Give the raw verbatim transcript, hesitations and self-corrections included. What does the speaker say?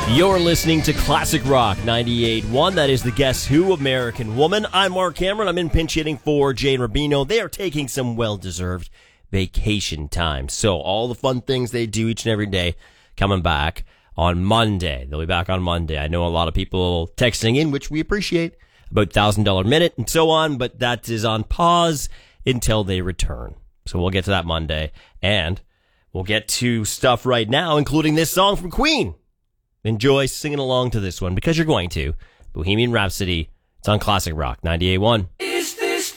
You're listening to Classic Rock ninety-eight point one. That is the Guess Who American Woman. I'm Mark Cameron. I'm in pinch hitting for Jane Rubino. They are taking some well-deserved vacation time. So all the fun things they do each and every day coming back on Monday. They'll be back on Monday. I know a lot of people texting in, which we appreciate, about one thousand dollars a minute and so on, but that is on pause until they return. So we'll get to that Monday, and we'll get to stuff right now, including this song from Queen. Enjoy singing along to this one, because you're going to. Bohemian Rhapsody. It's on Classic Rock ninety-eight point one.